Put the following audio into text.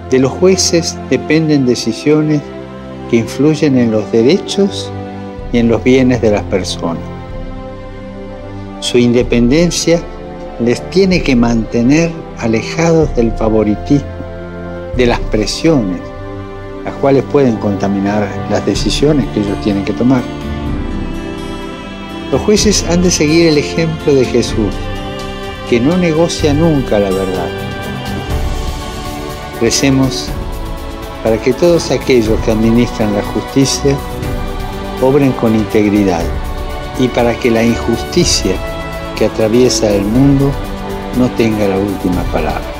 De los jueces dependen decisiones que influyen en los derechos y en los bienes de las personas. Su independencia les tiene que mantener alejados del favoritismo, de las presiones, las cuales pueden contaminar las decisiones que ellos tienen que tomar. Los jueces han de seguir el ejemplo de Jesús, que no negocia nunca la verdad. Recemos para que todos aquellos que administran la justicia obren con integridad y para que la injusticia que atraviesa el mundo no tenga la última palabra.